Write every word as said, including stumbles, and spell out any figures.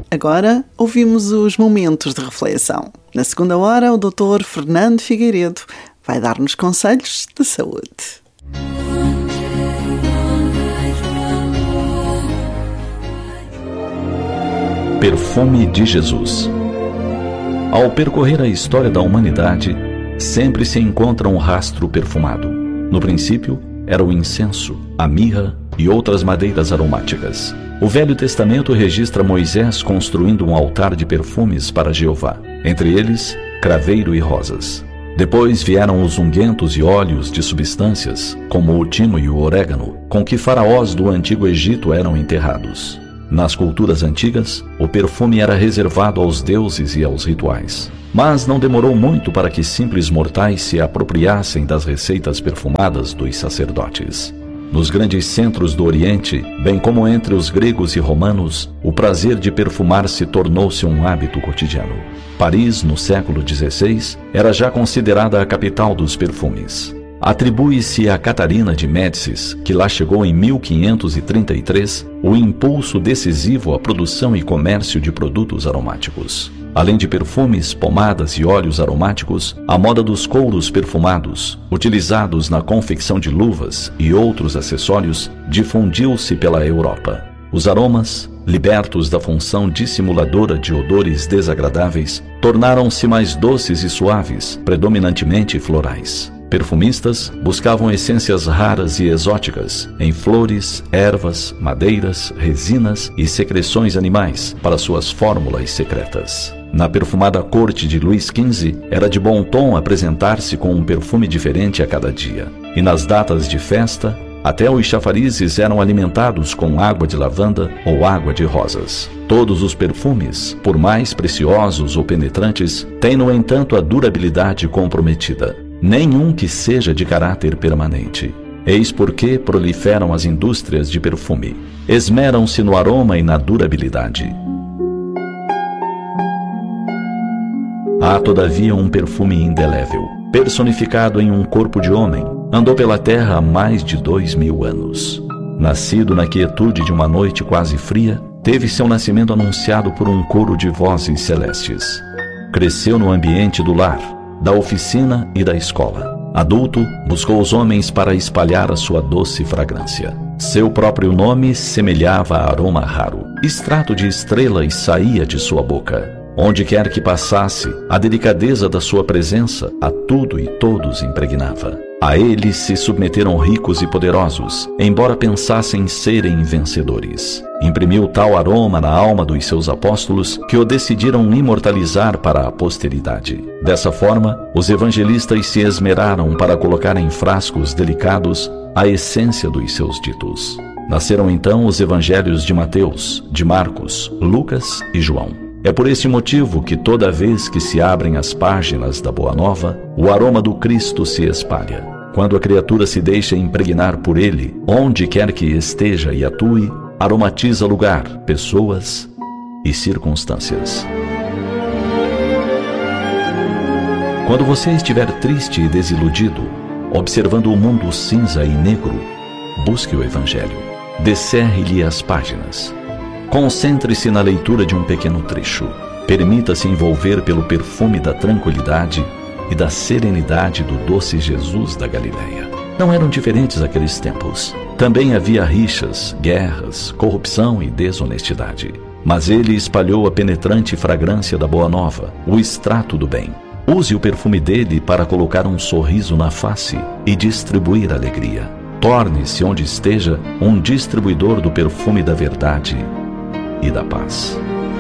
Agora ouvimos os momentos de reflexão. Na segunda hora, o doutor Fernando Figueiredo vai dar-nos conselhos de saúde. Perfume de Jesus. Ao percorrer a história da humanidade, sempre se encontra um rastro perfumado. No princípio, era o incenso, a mirra e outras madeiras aromáticas. O Velho Testamento registra Moisés construindo um altar de perfumes para Jeová, entre eles, craveiro e rosas. Depois vieram os ungüentos e óleos de substâncias, como o timo e o orégano, com que faraós do Antigo Egito eram enterrados. Nas culturas antigas, o perfume era reservado aos deuses e aos rituais. Mas não demorou muito para que simples mortais se apropriassem das receitas perfumadas dos sacerdotes. Nos grandes centros do Oriente, bem como entre os gregos e romanos, o prazer de perfumar-se tornou-se um hábito cotidiano. Paris, no século dezesseis, era já considerada a capital dos perfumes. Atribui-se a Catarina de Médicis, que lá chegou em mil quinhentos e trinta e três, o impulso decisivo à produção e comércio de produtos aromáticos. Além de perfumes, pomadas e óleos aromáticos, a moda dos couros perfumados, utilizados na confecção de luvas e outros acessórios, difundiu-se pela Europa. Os aromas, libertos da função dissimuladora de odores desagradáveis, tornaram-se mais doces e suaves, predominantemente florais. Perfumistas buscavam essências raras e exóticas em flores, ervas, madeiras, resinas e secreções animais para suas fórmulas secretas. Na perfumada corte de Luís quinze, era de bom tom apresentar-se com um perfume diferente a cada dia. E nas datas de festa, até os chafarizes eram alimentados com água de lavanda ou água de rosas. Todos os perfumes, por mais preciosos ou penetrantes, têm, no entanto, a durabilidade comprometida. Nenhum que seja de caráter permanente. Eis porque proliferam as indústrias de perfume. Esmeram-se no aroma e na durabilidade. Há, todavia, um perfume indelével, personificado em um corpo de homem. Andou pela terra há mais de dois mil anos. Nascido na quietude de uma noite quase fria, teve seu nascimento anunciado por um coro de vozes celestes. Cresceu no ambiente do lar, da oficina e da escola. Adulto, buscou os homens para espalhar a sua doce fragrância. Seu próprio nome semelhava a aroma raro. Extrato de estrelas saía de sua boca. Onde quer que passasse, a delicadeza da sua presença a tudo e todos impregnava. A ele se submeteram ricos e poderosos, embora pensassem serem vencedores. Imprimiu tal aroma na alma dos seus apóstolos que o decidiram imortalizar para a posteridade. Dessa forma, os evangelistas se esmeraram para colocar em frascos delicados a essência dos seus ditos. Nasceram então os evangelhos de Mateus, de Marcos, Lucas e João. É por esse motivo que toda vez que se abrem as páginas da Boa Nova, o aroma do Cristo se espalha. Quando a criatura se deixa impregnar por ele, onde quer que esteja e atue, aromatiza lugar, pessoas e circunstâncias. Quando você estiver triste e desiludido, observando o mundo cinza e negro, busque o Evangelho. Descerre-lhe as páginas. Concentre-se na leitura de um pequeno trecho. Permita-se envolver pelo perfume da tranquilidade e da serenidade do doce Jesus da Galileia. Não eram diferentes aqueles tempos. Também havia rixas, guerras, corrupção e desonestidade. Mas ele espalhou a penetrante fragrância da Boa Nova, o extrato do bem. Use o perfume dele para colocar um sorriso na face e distribuir alegria. Torne-se, onde esteja, um distribuidor do perfume da verdade e da paz.